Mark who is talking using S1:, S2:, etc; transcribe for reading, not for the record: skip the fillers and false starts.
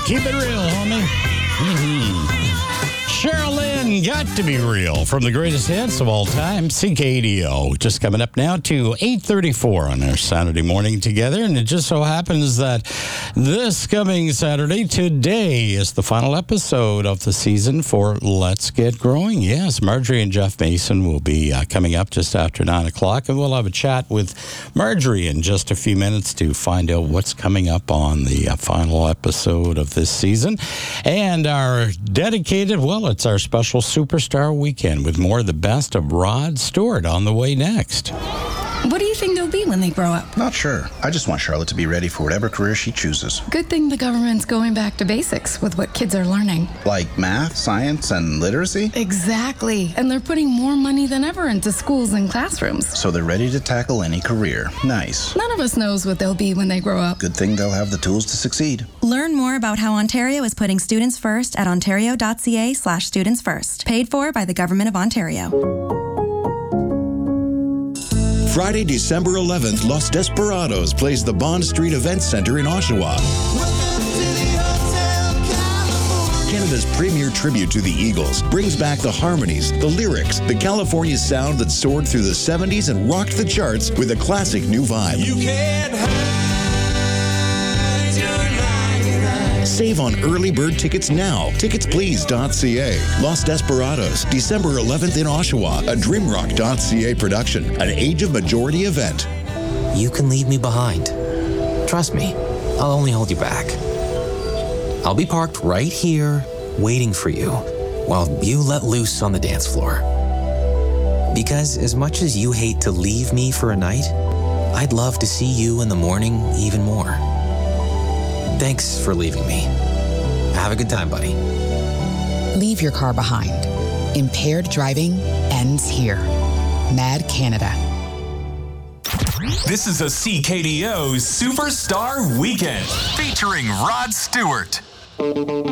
S1: Keep it real, homie. Cheryl Lynn, Got to Be Real, from the greatest hits of all time, CKDO. Just coming up now to 8:34 on our Saturday morning together. And it just so happens that this coming Saturday, today, is the final episode of the season for Let's Get Growing. Yes, Marjorie and Jeff Mason will be coming up just after 9 o'clock. And we'll have a chat with Marjorie in just a few minutes to find out what's coming up on the final episode of this season. And our dedicated, well, it's our special Superstar Weekend with more of the best of Rod Stewart on the way next.
S2: What do you think they'll be when they grow up?
S3: Not sure. I just want Charlotte to be ready for whatever career she chooses.
S2: Good thing the government's going back to basics with what kids are learning.
S3: Like math, science, and literacy?
S2: Exactly. And they're putting more money than ever into schools and classrooms.
S3: So they're ready to tackle any career. Nice.
S2: None of us knows what they'll be when they grow up.
S3: Good thing they'll have the tools to succeed.
S4: Learn more about how Ontario is putting students first at ontario.ca/students first. Paid for by the Government of Ontario.
S5: Friday, December 11th, Los Desperados plays the Bond Street Event Center in Oshawa. Canada's premier tribute to the Eagles brings back the harmonies, the lyrics, the California sound that soared through the 70s and rocked the charts with a classic new vibe.
S6: You can't hide your light.
S5: Save on early bird tickets now. Ticketsplease.ca. Los Desperados, December 11th in Oshawa, a Dreamrock.ca production, an Age of Majority event.
S7: You can leave me behind. Trust me, I'll only hold you back. I'll be parked right here, waiting for you, while you let loose on the dance floor. Because as much as you hate to leave me for a night, I'd love to see you in the morning even more. Thanks for leaving me. Have a good time, buddy.
S8: Leave your car behind. Impaired driving ends here. Mad Canada.
S6: This is a CKDO Superstar Weekend featuring Rod Stewart.